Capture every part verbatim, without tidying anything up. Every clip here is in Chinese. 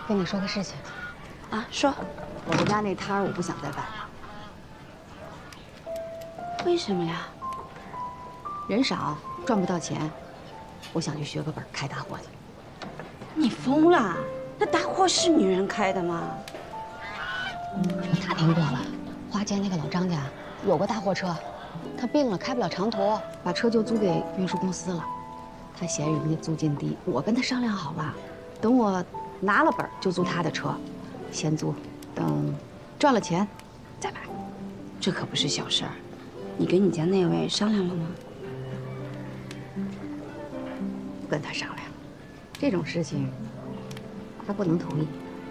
跟你说个事情。 啊，说。我们家那摊儿我不想再办了。为什么呀？人少，赚不到钱。我想去学个本，开大货去。你疯了？那大货是女人开的吗？ 我打听过了，花街那个老张家有个大货车，他病了开不了长途，把车就租给运输公司了。他嫌人家租金低，我跟他商量好了，等我拿了本就租他的车，先租，等赚了钱再买。 这可不是小事儿。你跟你家那位商量了吗？ 不跟他商量，这种事情他不能同意。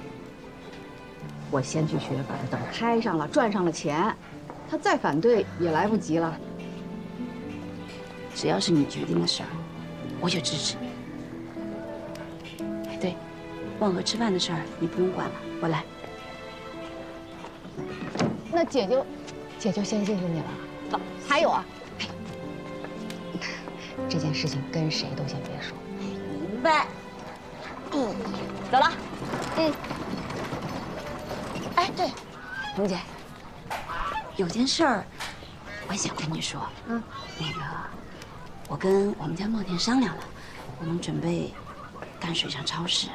我先去学本，等开上了赚上了钱，他再反对也来不及了。 只要是你决定的事儿，我就支持你。哎，对，万和吃饭的事儿你不用管了，我来。 那姐就，姐就先谢谢你了。走，还有啊，哎，这件事情跟谁都先别说。 明白。 嗯，走了。嗯。 哎，对，蓉姐，有件事儿，我想跟你说。嗯，那个，我跟我们家茂田商量了，我们准备干水上超市。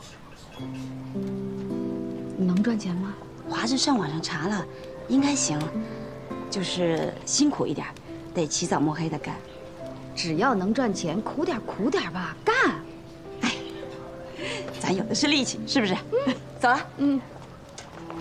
能赚钱吗？ 华子上网上查了，应该行，就是辛苦一点，得起早摸黑的干。 只要能赚钱，苦点苦点吧，干。 哎，咱有的是力气，是不是？嗯、走了。嗯。